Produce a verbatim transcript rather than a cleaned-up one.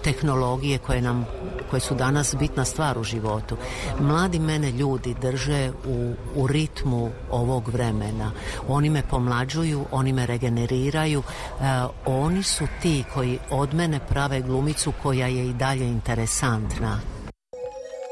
tehnologije koje nam koje su danas bitna stvar u životu. Mladi mene ljudi drže u, u ritmu ovog vremena. Oni me pomlađuju, oni me regeneriraju, e, oni su ti koji od mene prave glumicu koja je i dalje interesantna.